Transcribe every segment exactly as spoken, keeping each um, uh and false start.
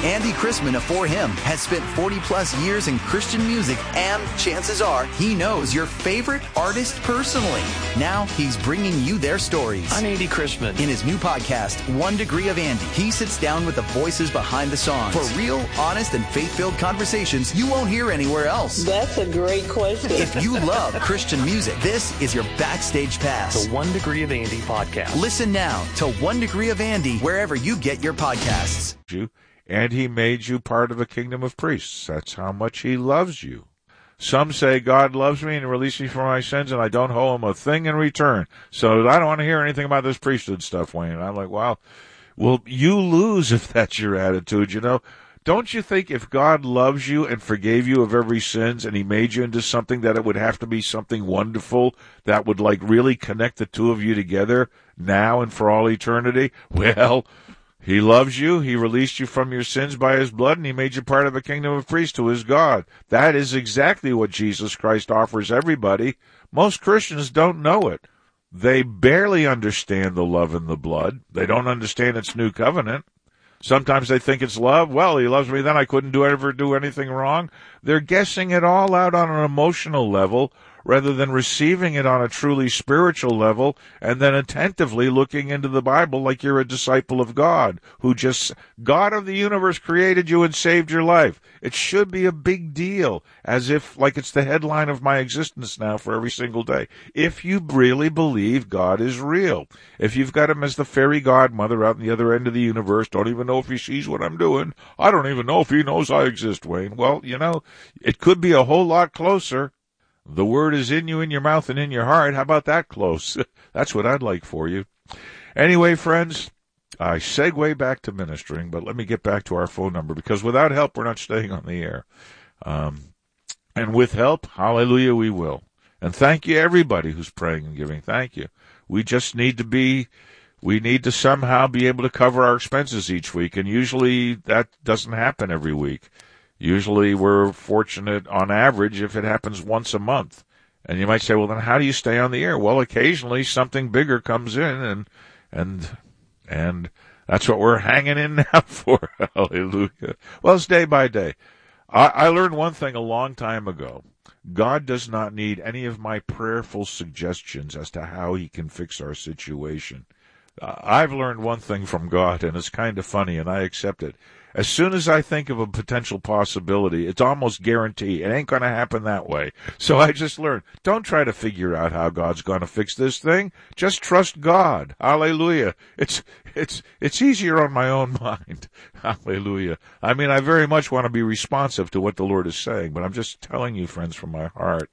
Andy Chrisman of For Him has spent forty plus years in Christian music, and chances are he knows your favorite artist personally. Now he's bringing you their stories. I'm Andy Chrisman. In his new podcast, One Degree of Andy, he sits down with the voices behind the songs for real, honest, and faith-filled conversations you won't hear anywhere else. That's a great question. If you love Christian music, this is your backstage pass. The One Degree of Andy podcast. Listen now to One Degree of Andy wherever you get your podcasts. You, and he made you part of a kingdom of priests. That's how much he loves you. Some say God loves me and released me from my sins, and I don't owe him a thing in return. So I don't want to hear anything about this priesthood stuff, Wayne. And I'm like, wow, well, you lose if that's your attitude, you know. Don't you think if God loves you and forgave you of every sins and he made you into something, that it would have to be something wonderful that would, like, really connect the two of you together now and for all eternity? Well, he loves you, he released you from your sins by his blood, and he made you part of a kingdom of priests to his God. That is exactly what Jesus Christ offers everybody. Most Christians don't know it. They barely understand the love and the blood. They don't understand its new covenant. Sometimes they think it's love. Well, he loves me, then I couldn't do ever do anything wrong. They're guessing it all out on an emotional level rather than receiving it on a truly spiritual level and then attentively looking into the Bible like you're a disciple of God, who just, God of the universe created you and saved your life. It should be a big deal, as if, like it's the headline of my existence now for every single day. If you really believe God is real, if you've got him as the fairy godmother out on the other end of the universe, don't even know if he sees what I'm doing. I don't even know if he knows I exist, Wayne. Well, you know, it could be a whole lot closer. The word is in you, in your mouth, and in your heart. How about that close? That's what I'd like for you. Anyway, friends, I segue back to ministering, but let me get back to our phone number, because without help, we're not staying on the air. Um, and with help, hallelujah, we will. And thank you, everybody who's praying and giving. Thank you. We just need to be, we need to somehow be able to cover our expenses each week, and usually that doesn't happen every week. Usually we're fortunate on average if it happens once a month. And you might say, well, then how do you stay on the air? Well, occasionally something bigger comes in, and and and that's what we're hanging in now for. Hallelujah. Well, it's day by day. I, I learned one thing a long time ago. God does not need any of my prayerful suggestions as to how he can fix our situation. Uh, I've learned one thing from God, and it's kind of funny, and I accept it. As soon as I think of a potential possibility, it's almost guaranteed. It ain't going to happen that way. So I just learned, don't try to figure out how God's going to fix this thing. Just trust God. Hallelujah. It's, it's, it's easier on my own mind. Hallelujah. I mean, I very much want to be responsive to what the Lord is saying, but I'm just telling you, friends, from my heart,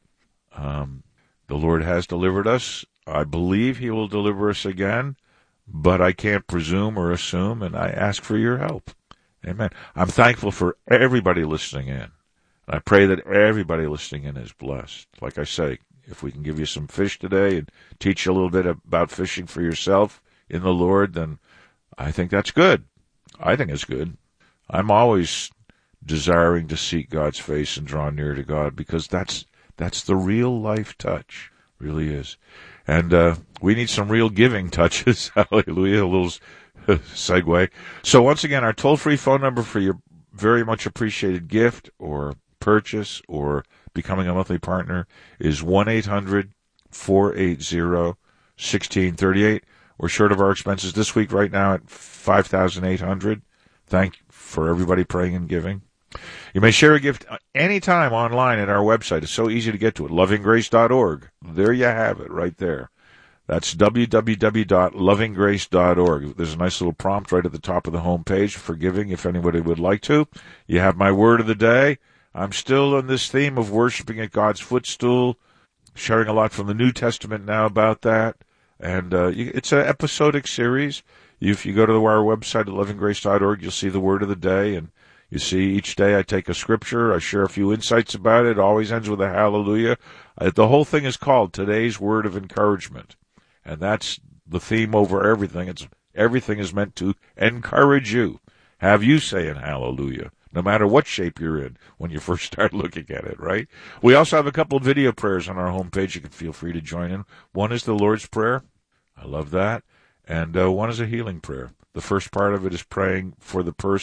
um, the Lord has delivered us. I believe he will deliver us again, but I can't presume or assume, and I ask for your help. Amen. I'm thankful for everybody listening in. I pray that everybody listening in is blessed. Like I say, if we can give you some fish today and teach you a little bit about fishing for yourself in the Lord, then I think that's good. I think it's good. I'm always desiring to seek God's face and draw near to God, because that's that's the real life touch. Really is. And uh, we need some real giving touches. Hallelujah. A little segue. So once again, our toll-free phone number for your very much appreciated gift or purchase or becoming a monthly partner is one eight hundred four eight zero one six three eight. We're short of our expenses this week right now at five thousand eight hundred dollars. Thank you for everybody praying and giving. You may share a gift anytime online at our website. It's so easy to get to it, loving grace dot org. There you have it right there. That's w w w dot loving grace dot org. There's a nice little prompt right at the top of the home page for giving if anybody would like to. You have my word of the day. I'm still on this theme of worshiping at God's footstool, sharing a lot from the New Testament now about that. And uh, it's an episodic series. If you go to our website at loving grace dot org, you'll see the word of the day. And you see, each day I take a scripture. I share a few insights about it. It always ends with a hallelujah. Uh, the whole thing is called Today's Word of Encouragement. And that's the theme over everything. It's everything is meant to encourage you. Have you saying hallelujah, no matter what shape you're in when you first start looking at it, right? We also have a couple of video prayers on our homepage. You can feel free to join in. One is the Lord's Prayer. I love that. And uh, one is a healing prayer. The first part of it is praying for the person